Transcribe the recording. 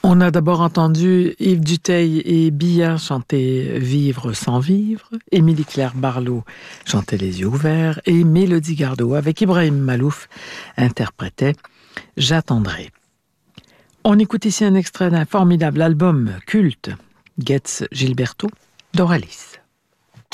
On a d'abord entendu Yves Duteil et Bia chanter Vivre sans vivre, Émilie Claire Barlow chanter Les yeux ouverts et Mélodie Gardot avec Ibrahim Malouf interprétait J'attendrai. On écoute ici un extrait d'un formidable album culte, Getz Gilberto, Doralis.